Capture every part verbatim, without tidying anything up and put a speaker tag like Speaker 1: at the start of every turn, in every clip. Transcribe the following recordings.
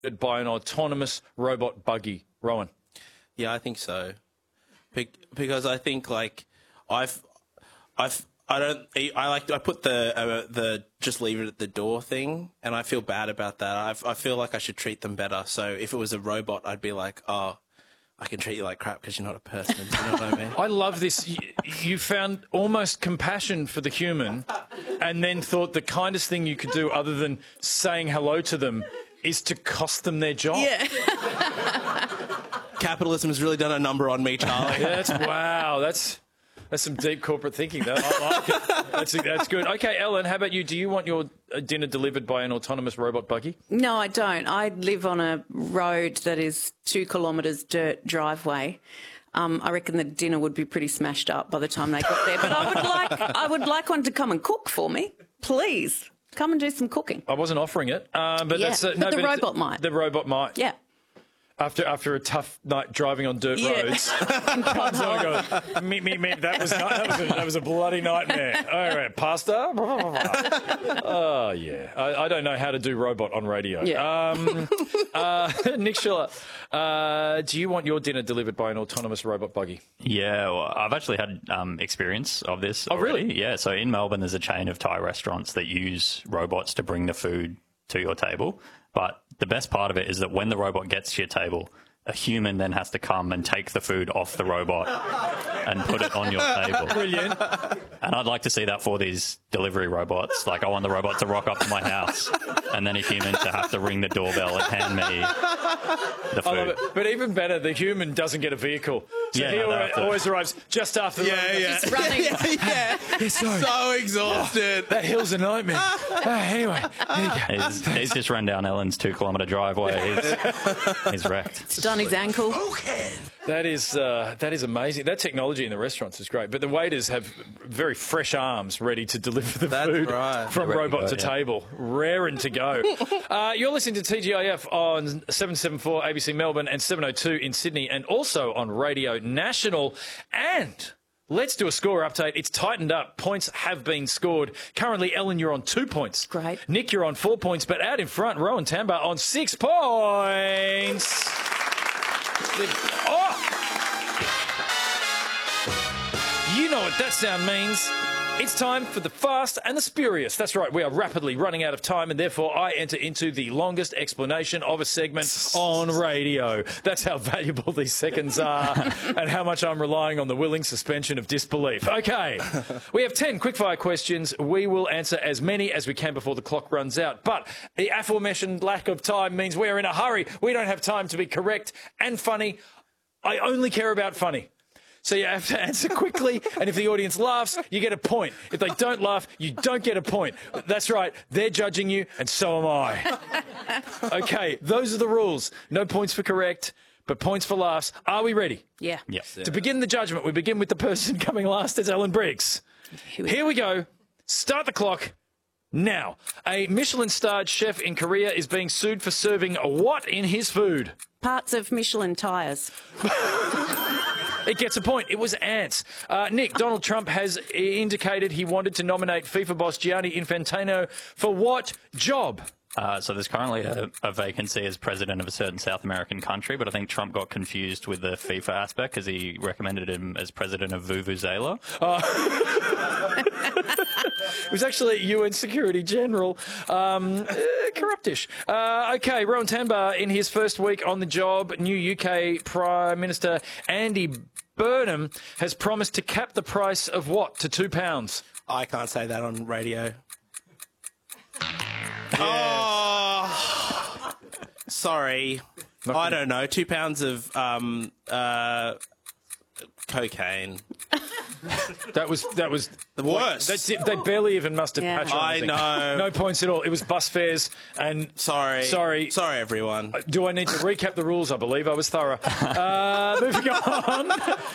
Speaker 1: by an autonomous robot buggy? Rowan?
Speaker 2: Yeah, I think so. Be- because I think, like, I've, I've, I don't, I like, I put the, uh, the just leave it at the door thing, and I feel bad about that. I've, I feel like I should treat them better. So if it was a robot, I'd be like, oh, I can treat you like crap because you're not a person. Do you know what I mean?
Speaker 1: I love this. You, you found almost compassion for the human and then thought the kindest thing you could do other than saying hello to them is to cost them their job.
Speaker 3: Yeah.
Speaker 2: Capitalism has really done a number on me, Charlie.
Speaker 1: Yeah, that's, wow, that's that's some deep corporate thinking. That, I like it. That's, that's good. Okay, Ellen, how about you? Do you want your dinner delivered by an autonomous robot buggy?
Speaker 3: No, I don't. I live on a road that is two kilometres dirt driveway. Um, I reckon the dinner would be pretty smashed up by the time they got there. But I would like, I would like one to come and cook for me, please. Come and do some cooking.
Speaker 1: I wasn't offering it, um, but
Speaker 3: Yeah,
Speaker 1: that's uh,
Speaker 3: but
Speaker 1: no,
Speaker 3: the
Speaker 1: but
Speaker 3: robot might.
Speaker 1: The robot might.
Speaker 3: Yeah.
Speaker 1: After after a tough night driving on dirt
Speaker 3: Yeah.
Speaker 1: roads, comes on and goes, meep, meep, meep. That was not, that was a, that was a bloody nightmare. All right, pasta. Oh yeah, I, I don't know how to do robot on radio.
Speaker 3: Yeah.
Speaker 1: Um, uh, Nick Schiller, uh, do you want your dinner delivered by an autonomous robot buggy?
Speaker 4: Yeah, well, I've actually had um, experience of this.
Speaker 1: Oh,
Speaker 4: already.
Speaker 1: really?
Speaker 4: Yeah. So in Melbourne, there's a chain of Thai restaurants that use robots to bring the food to your table. But the best part of it is that when the robot gets to your table, a human then has to come and take the food off the robot and put it on your table.
Speaker 1: Brilliant.
Speaker 4: And I'd like to see that for these delivery robots. Like, I want the robot to rock up to my house and then a human to have to ring the doorbell and hand me the food.
Speaker 1: I love it. But even better, the human doesn't get a vehicle. So
Speaker 4: Yeah,
Speaker 1: he
Speaker 4: no, they
Speaker 1: always,
Speaker 4: have to-
Speaker 1: always arrives just after the
Speaker 2: Yeah, yeah.
Speaker 3: Just running.
Speaker 2: yeah, yeah.
Speaker 1: Yes, sorry.
Speaker 2: So exhausted.
Speaker 1: That hill's a nightmare. uh, anyway, there you go.
Speaker 4: He's, he's just run down Ellen's two-kilometre driveway. He's, he's wrecked.
Speaker 3: It's done his ankle.
Speaker 1: That is uh, that is amazing. That technology in the restaurants is great, but the waiters have very fresh arms ready to deliver the
Speaker 2: That's
Speaker 1: food
Speaker 2: right.
Speaker 1: from
Speaker 4: Ready to
Speaker 1: robot
Speaker 4: go,
Speaker 1: to
Speaker 4: yeah.
Speaker 1: table, raring to go. uh, you're listening to T G I F on seven seventy-four A B C Melbourne and seven oh two in Sydney, and also on Radio National. And let's do a score update. It's tightened up. Points have been scored. Currently, Ellen, you're on two points.
Speaker 3: Great.
Speaker 1: Nick, you're on four points, but out in front, Rowan Tamba on six points. Oh! You know what that sound means. It's time for the fast and the spurious. That's right, we are rapidly running out of time, and therefore I enter into the longest explanation of a segment on radio. That's how valuable these seconds are and how much I'm relying on the willing suspension of disbelief. Okay, we have ten quickfire questions. We will answer as many as we can before the clock runs out. But the aforementioned lack of time means we're in a hurry. We don't have time to be correct and funny. I only care about funny. So you have to answer quickly, and if the audience laughs, you get a point. If they don't laugh, you don't get a point. That's right, they're judging you, and so am I. Okay, those are the rules. No points for correct, but points for laughs. Are we ready?
Speaker 3: Yeah.
Speaker 4: Yes.
Speaker 1: To begin the judgment, we begin with the person coming last, as Ellen Briggs.
Speaker 3: Here we
Speaker 1: Here we go. Start the clock. Now, a Michelin-starred chef in Korea is being sued for serving what in his food?
Speaker 3: Parts of Michelin tyres.
Speaker 1: It gets a point. It was ants. Uh, Nick, Donald Trump has indicated he wanted to nominate FIFA boss Gianni Infantino for what job?
Speaker 4: Uh, so there's currently a, a vacancy as president of a certain South American country, but I think Trump got confused with the FIFA aspect because he recommended him as president of Vuvuzela.
Speaker 1: It was actually U N Security General. Um, uh, corruptish. Uh, okay, Rowan Tamba, in his first week on the job, new U K Prime Minister Andy Burnham has promised to cap the price of what to two pounds?
Speaker 2: I can't say that on radio. Oh, sorry. I don't know. Two pounds of um, uh, cocaine.
Speaker 1: That was that was
Speaker 2: The worst.
Speaker 1: That's it. They barely even must have
Speaker 3: Yeah.
Speaker 1: patronising.
Speaker 2: I know.
Speaker 1: No points at all. It was bus fares and
Speaker 2: Sorry.
Speaker 1: Sorry.
Speaker 2: Sorry, everyone.
Speaker 1: Do I need to recap the rules? I believe I was thorough. Uh, moving on.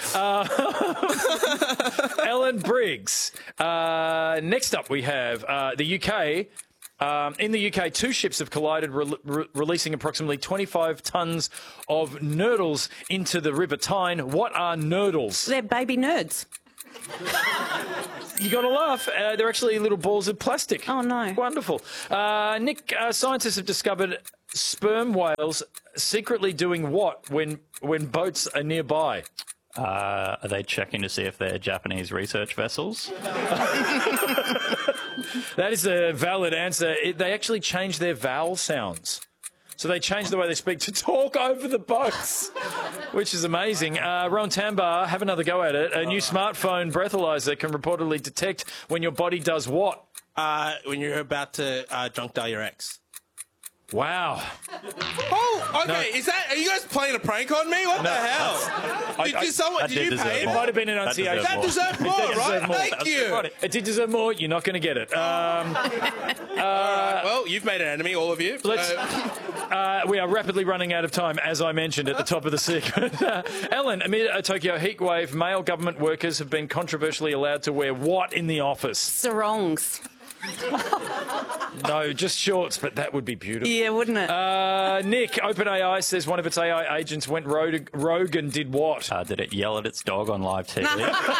Speaker 1: Uh, Ellen Briggs. Uh, next up, we have uh, the U K. Um, in the U K, two ships have collided, re- re- releasing approximately twenty-five tonnes of nurdles into the River Tyne. What are nurdles?
Speaker 3: They're baby nerds.
Speaker 1: You got to laugh. Uh, they're actually little balls of plastic.
Speaker 3: Oh, no.
Speaker 1: Wonderful. Uh, Nick, uh, scientists have discovered sperm whales secretly doing what when when boats are nearby?
Speaker 4: Uh, are they checking to see if they're Japanese research vessels?
Speaker 1: That is a valid answer. It, they actually changed their vowel sounds. So they changed the way they speak to talk over the boats, which is amazing. Uh, Rowan Tambar, have another go at it. A new smartphone breathalyzer can reportedly detect when your body does what?
Speaker 2: Uh, when you're about to uh, drunk dial your ex.
Speaker 1: Wow.
Speaker 2: Oh, okay. Is that? Are you guys playing a prank on me? What the hell? Did,
Speaker 1: I-
Speaker 2: did someone?
Speaker 4: that
Speaker 2: Did
Speaker 4: did
Speaker 2: you
Speaker 4: deserve
Speaker 2: pay?
Speaker 1: It
Speaker 4: more.
Speaker 1: might have been an
Speaker 4: That
Speaker 1: enunciation.
Speaker 2: That deserved more,
Speaker 1: It
Speaker 2: right?
Speaker 1: deserved more.
Speaker 2: Thank you.
Speaker 1: It did deserve more. You're not going to get it. Um,
Speaker 2: Well, you've made an enemy, all of you.
Speaker 1: Let's-
Speaker 2: Uh,
Speaker 1: uh, we are rapidly running out of time, as I mentioned at the top of the segment. Uh, Ellen, amid a Tokyo heat wave, male government workers have been controversially allowed to wear what in the office?
Speaker 3: Sarongs.
Speaker 1: No, just shorts, but that would be beautiful.
Speaker 3: Yeah, wouldn't it?
Speaker 1: Uh, Nick, OpenAI says one of its A I agents went rogue, rogue and did what?
Speaker 4: Uh, did it yell at its dog on live T V?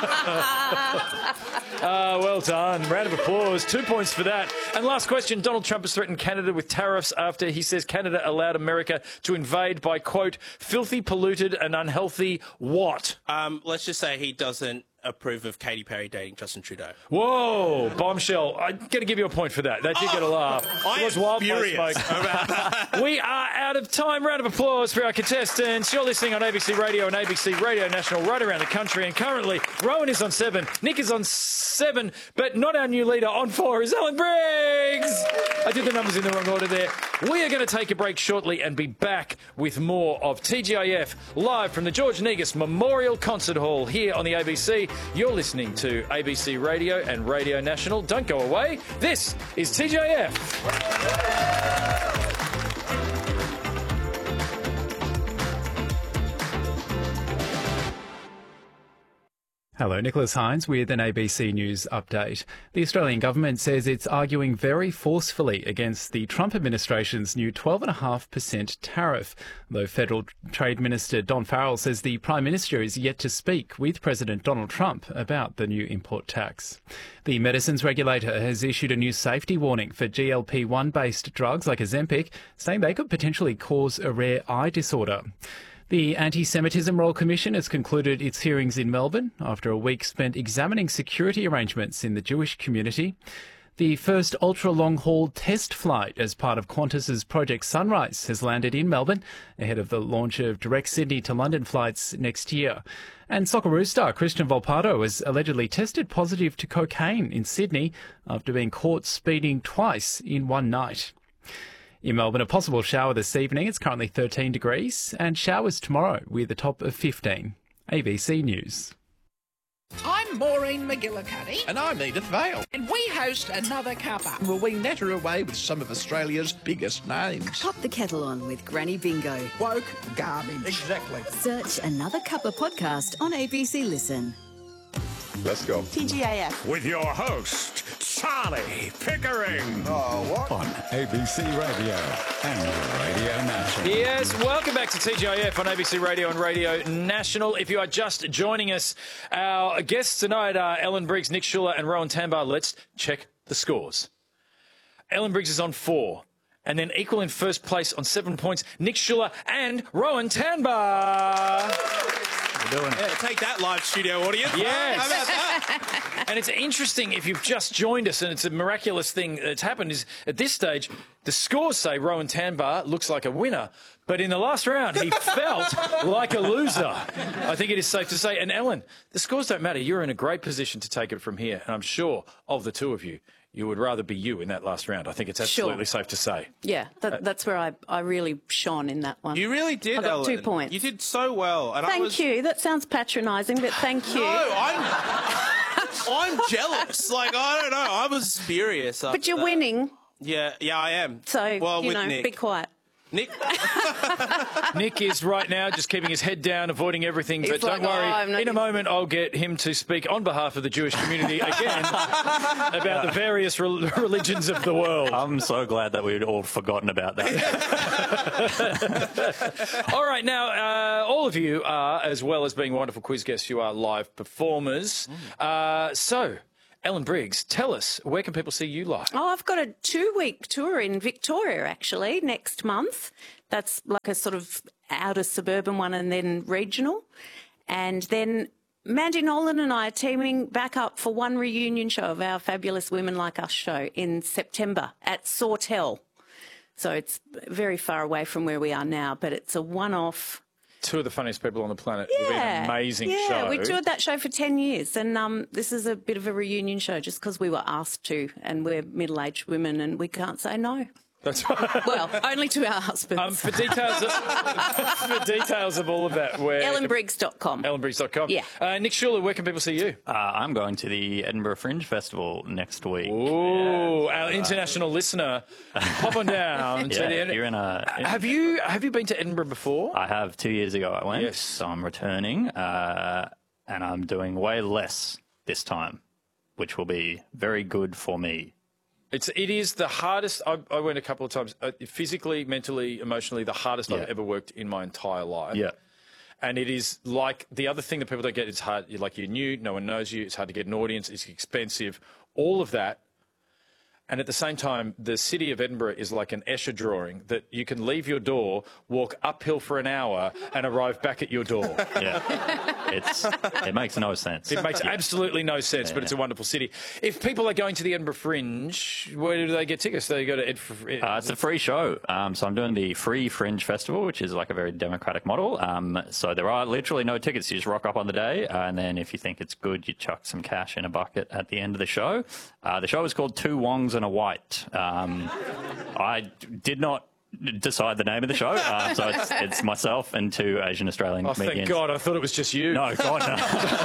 Speaker 1: Uh, well done. Round of applause. Two points for that. And last question. Donald Trump has threatened Canada with tariffs after he says Canada allowed America to invade by, quote, filthy, polluted and unhealthy what?
Speaker 2: um, let's just say he doesn't approve of Katy Perry dating Justin Trudeau.
Speaker 1: Whoa, bombshell. I'm going to give you a point for that. That did get a laugh.
Speaker 2: I
Speaker 1: It was
Speaker 2: am
Speaker 1: wildfire
Speaker 2: furious
Speaker 1: smoke.
Speaker 2: about that.
Speaker 1: We are out of time. Round of applause for our contestants. You're listening on A B C Radio and A B C Radio National right around the country. And currently, Rowan is on seven, Nick is on seven, but not our new leader. On four is Ellen Briggs. I did the numbers in the wrong order there. We are going to take a break shortly and be back with more of T G I F live from the George Negus Memorial Concert Hall here on the A B C. You're listening to A B C Radio and Radio National. Don't go away. This is T G I F.
Speaker 5: Hello, Nicholas Hines with an A B C News update. The Australian government says it's arguing very forcefully against the Trump administration's new twelve point five percent tariff, though Federal Trade Minister Don Farrell says the Prime Minister is yet to speak with President Donald Trump about the new import tax. The medicines regulator has issued a new safety warning for G L P one based drugs like Ozempic, saying they could potentially cause a rare eye disorder. The Anti-Semitism Royal Commission has concluded its hearings in Melbourne after a week spent examining security arrangements in the Jewish community. The first ultra-long-haul test flight as part of Qantas's Project Sunrise has landed in Melbourne ahead of the launch of direct Sydney to London flights next year. And Socceroo star Christian Volpato has allegedly tested positive to cocaine in Sydney after being caught speeding twice in one night. In Melbourne, a possible shower this evening. It's currently thirteen degrees, and showers tomorrow with a top of fifteen. A B C News.
Speaker 6: I'm Maureen McGillicuddy,
Speaker 7: And I'm Edith Vale.
Speaker 6: and we host Another Cuppa.
Speaker 7: Will we natter away with some of Australia's biggest names?
Speaker 8: Pop the kettle on with Granny Bingo.
Speaker 6: Woke garbage.
Speaker 7: Exactly.
Speaker 8: Search Another Cuppa podcast on A B C Listen.
Speaker 9: Let's go.
Speaker 8: T G I F.
Speaker 10: With your host, Charlie Pickering.
Speaker 9: Oh, what?
Speaker 10: On A B C Radio and Radio National.
Speaker 1: Yes, welcome back to T G I F on A B C Radio and Radio National. If you are just joining us, our guests tonight are Ellen Briggs, Nick Schuller and Rowan Tambar. Let's check the scores. Ellen Briggs is on four. And then equal in first place on seven points, Nick Schuller and Rowan Tambar.
Speaker 2: Yeah, take that, live studio audience.
Speaker 1: Yes.
Speaker 2: How about that?
Speaker 1: And it's interesting if you've just joined us, and it's a miraculous thing that's happened, is at this stage, the scores say Rowan Tambar looks like a winner, but in the last round, he felt like a loser. I think it is safe to say. And Ellen, the scores don't matter. You're in a great position to take it from here, and I'm sure of the two of you, you would rather be you in that last round. I think it's absolutely
Speaker 3: Sure.
Speaker 1: safe to say.
Speaker 3: Yeah, that, that's where I, I really shone in that one.
Speaker 2: You really did,
Speaker 3: I got
Speaker 2: Ellen.
Speaker 3: two points.
Speaker 2: You did so well. And I
Speaker 3: Thank
Speaker 2: was,
Speaker 3: you. That sounds patronising, but thank you.
Speaker 2: No, I'm, I'm jealous. Like, I don't know. I was furious.
Speaker 3: but you're winning,
Speaker 2: Yeah, yeah, I am.
Speaker 3: so,
Speaker 2: well,
Speaker 3: you
Speaker 2: with
Speaker 3: know,
Speaker 2: Nick.
Speaker 3: be quiet.
Speaker 2: Nick,
Speaker 1: Nick is right now just keeping his head down, avoiding everything. But
Speaker 3: He's
Speaker 1: don't
Speaker 3: like,
Speaker 1: worry,
Speaker 3: "Oh, I'm not
Speaker 1: in a
Speaker 3: gonna-"
Speaker 1: moment I'll get him to speak on behalf of the Jewish community again about the various rel- religions of the world.
Speaker 4: I'm so glad that we'd all forgotten about that.
Speaker 1: All right, now, uh, all of you are, as well as being wonderful quiz guests, you are live performers. Uh, so, Ellen Briggs, tell us, where can people see you live?
Speaker 3: Oh, I've got a two-week tour in Victoria, actually, next month. That's like a sort of outer suburban one and then regional. And then Mandy Nolan and I are teaming back up for one reunion show of our fabulous Women Like Us show in September at Sawtell. So it's very far away from where we are now, but it's a one-off.
Speaker 1: Two of the funniest people on the planet.
Speaker 3: Yeah,
Speaker 1: It'll be an amazing
Speaker 3: yeah,
Speaker 1: show.
Speaker 3: Yeah, we toured that show for ten years, and um, this is a bit of a reunion show just because we were asked to, and we're middle-aged women, and we can't say no.
Speaker 1: That's right.
Speaker 3: Well, only to our husbands.
Speaker 1: Um, for details of, for details of all of that, where
Speaker 3: ellen briggs dot com.
Speaker 1: ellen briggs dot com.
Speaker 3: Yeah.
Speaker 1: Uh, Nick Schuler, where can people see you?
Speaker 4: Uh, I'm going to the Edinburgh Fringe Festival next week.
Speaker 1: Ooh, our international listener, pop on down to
Speaker 4: Yeah,
Speaker 1: the Ed-
Speaker 4: you're in a.
Speaker 1: Have you have you been to Edinburgh before?
Speaker 4: I have. Two years ago I went,
Speaker 1: Yes.
Speaker 4: so I'm returning, uh, and I'm doing way less this time, which will be very good for me.
Speaker 1: It's it is the hardest. I, I went a couple of times. Uh, physically, mentally, emotionally, the hardest
Speaker 4: Yeah.
Speaker 1: I've ever worked in my entire life.
Speaker 4: Yeah.
Speaker 1: And it is like the other thing that people don't get. It's hard. You're like you're new. No one knows you. It's hard to get an audience. It's expensive. All of that. And at the same time, the city of Edinburgh is like an Escher drawing that you can leave your door, walk uphill for an hour, and arrive back at your door.
Speaker 4: Yeah, it's it makes no sense.
Speaker 1: It makes
Speaker 4: Yeah.
Speaker 1: absolutely no sense, but it's a wonderful city. If people are going to the Edinburgh Fringe, where do they get tickets? They go to Ed.
Speaker 4: Uh, it's a free show. Um, so I'm doing the Free Fringe Festival, which is like a very democratic model. Um, so there are literally no tickets. You just rock up on the day, uh, and then if you think it's good, you chuck some cash in a bucket at the end of the show. Uh, the show is called Two Wongs and a White. Um, I did not decide the name of the show, uh, so it's, it's myself and two Asian Australian
Speaker 1: Oh,
Speaker 4: comedians.
Speaker 1: thank God! I thought it was just you.
Speaker 4: No, God, no.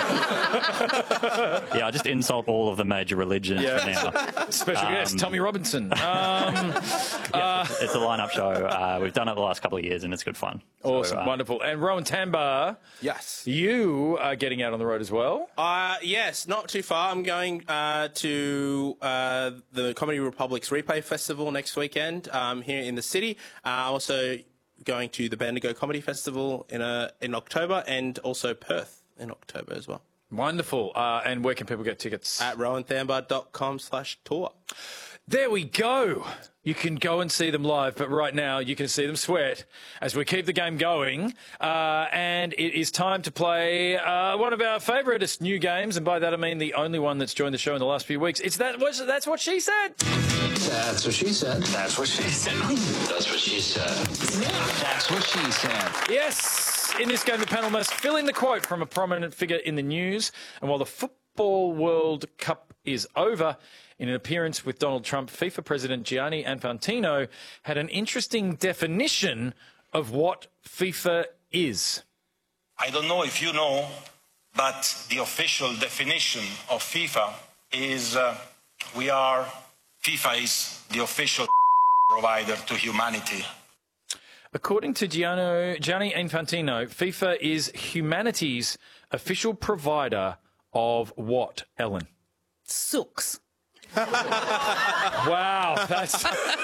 Speaker 4: Yeah, I just insult all of the major religions
Speaker 1: Yeah.
Speaker 4: for now.
Speaker 1: Special guest
Speaker 4: Um,
Speaker 1: Tommy Robinson. Um,
Speaker 4: Yeah, it's a line-up show. Uh, we've done it the last couple of years, and it's good fun. So,
Speaker 1: awesome,
Speaker 4: uh,
Speaker 1: wonderful. And Rowan Tambar,
Speaker 2: Yes.
Speaker 1: you are getting out on the road as well.
Speaker 2: Uh, yes, not too far. I'm going uh, to uh, the Comedy Republic's Replay Festival next weekend um, here in the city. Uh, I'm also going to the Bendigo Comedy Festival in uh, in October, and also Perth in October as well.
Speaker 1: Wonderful. Uh, and where can people get tickets?
Speaker 2: At rowan thambar dot com slash tour.
Speaker 1: There we go. You can go and see them live, but right now you can see them sweat as we keep the game going. Uh, and it is time to play uh, one of our favouriteest new games, and by that I mean the only one that's joined the show in the last few weeks. It's that. What's, that's what she said.
Speaker 11: That's what she said. That's what she said. That's what she said. That's what she said.
Speaker 1: Yes. In this game, the panel must fill in the quote from a prominent figure in the news. And while the Football World Cup is over, in an appearance with Donald Trump, FIFA President Gianni Infantino had an interesting definition of what FIFA is.
Speaker 12: I don't know if you know, but the official definition of FIFA is uh, we are, FIFA is the official provider to humanity.
Speaker 1: According to Gianni, Gianni Infantino, FIFA is humanity's official provider of what, Ellen?
Speaker 3: Sooks.
Speaker 1: Wow, that's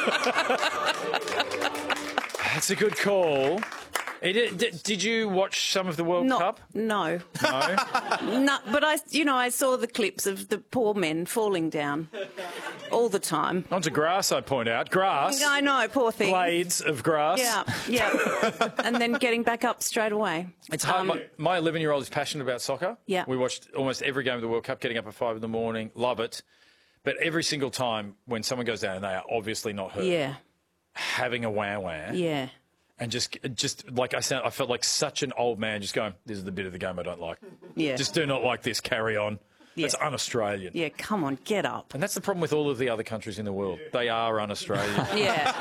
Speaker 1: that's a good call. It, did, did you watch some of the World
Speaker 3: Not,
Speaker 1: Cup?
Speaker 3: No.
Speaker 1: No.
Speaker 3: No, but I, you know, I saw the clips of the poor men falling down all the time.
Speaker 1: Onto grass, I point out. Grass.
Speaker 3: I know, poor thing.
Speaker 1: Blades of grass.
Speaker 3: Yeah, yeah. And then getting back up straight away.
Speaker 1: It's hard.
Speaker 3: Um,
Speaker 1: my eleven-year-old is passionate about soccer.
Speaker 3: Yeah.
Speaker 1: We watched almost every game of the World Cup, getting up at five in the morning. Love it. But every single time when someone goes down and they are obviously not hurt,
Speaker 3: Yeah,
Speaker 1: having a wah-wah.
Speaker 3: yeah.
Speaker 1: And just, just like I sound, I felt like such an old man just going, this is the bit of the game I don't like.
Speaker 3: Yeah.
Speaker 1: Just do not like this, carry on.
Speaker 3: Yeah.
Speaker 1: It's un-Australian.
Speaker 3: Yeah, come on, get up.
Speaker 1: And that's the problem with all of the other countries in the world. They are un-Australian.
Speaker 3: Yeah.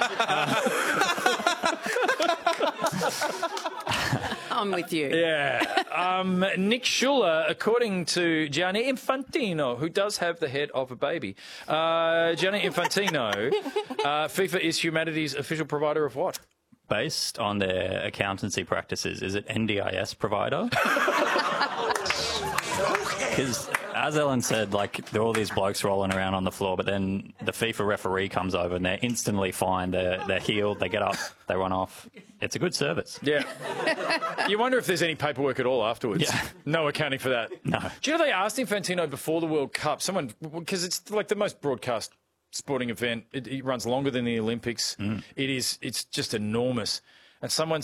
Speaker 3: I'm with you.
Speaker 1: Yeah. Um, Nick Schuler, according to Gianni Infantino, who does have the head of a baby, uh, Gianni Infantino, uh, FIFA is humanity's official provider of what?
Speaker 4: Based on their accountancy practices, is it N D I S provider? Because, as Ellen said, like, there are all these blokes rolling around on the floor, but then the FIFA referee comes over and they're instantly fine. They're, they're healed, they get up, they run off. it's a good service.
Speaker 1: Yeah. You wonder if there's any paperwork at all afterwards.
Speaker 4: Yeah.
Speaker 1: No accounting for that.
Speaker 4: No.
Speaker 1: Do you know they asked Infantino before the World Cup, someone, because it's like the most broadcast sporting event. It, it runs longer than the Olympics.
Speaker 4: Mm.
Speaker 1: It is, it's just enormous. And someone